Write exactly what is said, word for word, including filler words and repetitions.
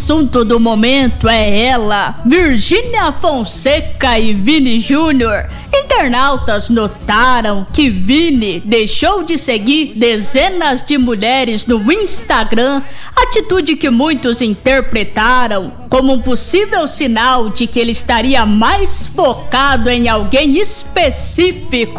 assunto do momento é ela, Virgínia Fonseca e Vini Júnior. Internautas notaram que Vini deixou de seguir dezenas de mulheres no Instagram, atitude que muitos interpretaram como um possível sinal de que ele estaria mais focado em alguém específico.